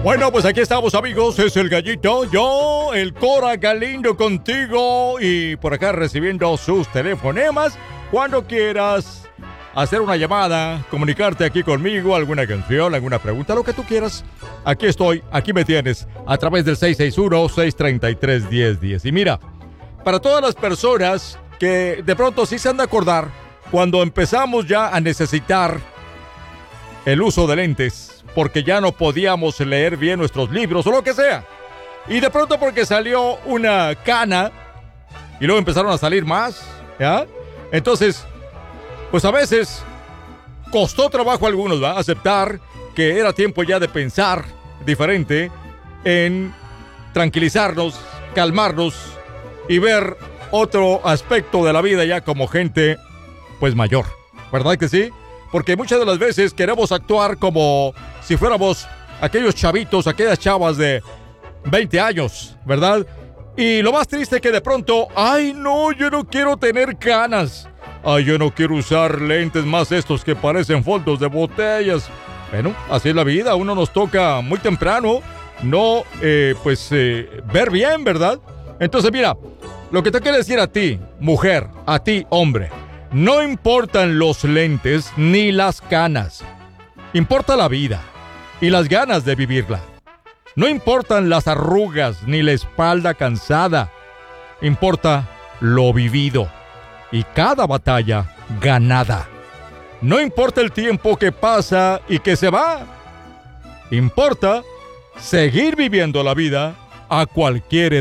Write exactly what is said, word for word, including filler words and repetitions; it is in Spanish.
Bueno, pues aquí estamos, amigos. Es el Gallito, yo, el Cora Galindo contigo. Y por acá recibiendo sus telefonemas. Cuando quieras hacer una llamada, comunicarte aquí conmigo, alguna canción, alguna pregunta, lo que tú quieras. Aquí estoy, aquí me tienes, a través del seis seis uno, seis tres tres, uno cero uno cero. Y mira, para todas las personas que de pronto sí se han de acordar, cuando empezamos ya a necesitar el uso de lentes, porque ya no podíamos leer bien nuestros libros o lo que sea. Y de pronto porque salió una cana y luego empezaron a salir más, ¿ya? Entonces, pues a veces costó trabajo a algunos, ¿va? Aceptar que era tiempo ya de pensar diferente, en tranquilizarnos, calmarnos y ver otro aspecto de la vida ya como gente, pues mayor, ¿verdad que sí? Porque muchas de las veces queremos actuar como si fuéramos aquellos chavitos, aquellas chavas de veinte años, ¿verdad? Y lo más triste es que de pronto, ay no, yo no quiero tener canas. Ay, yo no quiero usar lentes más estos que parecen fondos de botellas. Bueno, así es la vida, a uno nos toca muy temprano no, eh, pues, eh, ver bien, ¿verdad? Entonces, mira, lo que te quiero decir a ti, mujer, a ti, hombre, no importan los lentes ni las canas. Importa la vida y las ganas de vivirla. No importan las arrugas ni la espalda cansada. Importa lo vivido y cada batalla ganada. No importa el tiempo que pasa y que se va. Importa seguir viviendo la vida a cualquier edad.